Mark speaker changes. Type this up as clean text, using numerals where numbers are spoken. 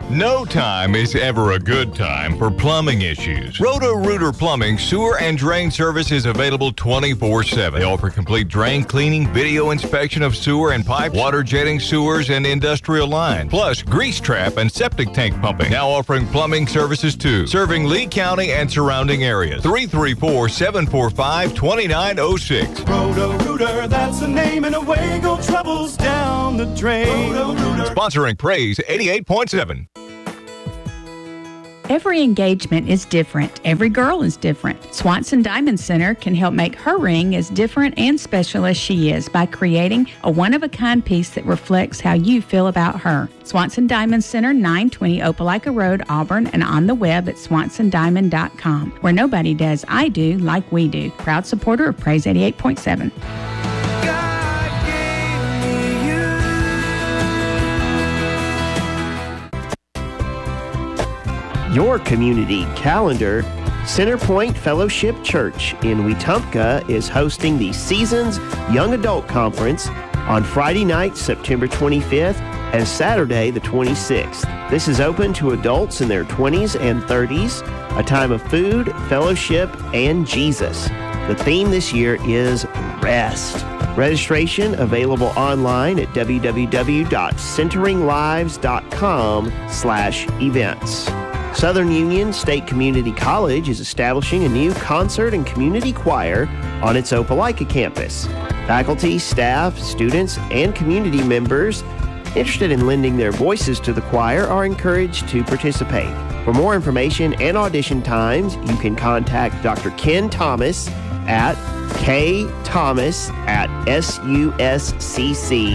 Speaker 1: No time is ever a good time for plumbing issues. Roto-Rooter Plumbing sewer and drain service is available 24/7. They offer complete drain cleaning, video inspection of sewer and pipe, water jetting sewers and industrial lines, plus grease trap and septic tank pumping. Now offering plumbing services too, serving Lee County and surrounding areas. 334-745-2906.
Speaker 2: Roto-Rooter, that's the name, and away go troubles down the drain. Roto-Rooter.
Speaker 1: Sponsoring Praise 88.7.
Speaker 3: Every engagement is different. Every girl is different. Swanson Diamond Center can help make her ring as different and special as she is by creating a one-of-a-kind piece that reflects how you feel about her. Swanson Diamond Center, 920 Opelika Road, Auburn, and on the web at swansondiamond.com, where nobody does I do like we do. Proud supporter of Praise 88.7.
Speaker 4: Your community calendar. Centerpoint Fellowship Church in Wetumpka is hosting the Seasons Young Adult Conference on Friday night, September 25th, and Saturday, the 26th. This is open to adults in their 20s and 30s, a time of food, fellowship, and Jesus. The theme this year is Rest. Registration available online at www.centeringlives.com/events. Southern Union State Community College is establishing a new concert and community choir on its Opelika campus. Faculty, staff, students, and community members interested in lending their voices to the choir are encouraged to participate. For more information and audition times, you can contact Dr. Ken Thomas at ktomas@suscc.edu.